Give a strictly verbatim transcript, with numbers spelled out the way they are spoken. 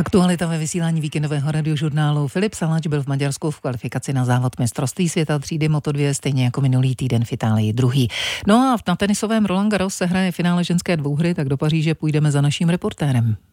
Aktualita ve vysílání víkendového radiožurnálu. Filip Salač byl v Maďarsku v kvalifikaci na závod mistrovství světa třídy Moto dva, stejně jako minulý týden v Itálii druhý. No a na tenisovém Roland Garros se hraje finále ženské dvouhry, tak do Paříže půjdeme za naším reportérem.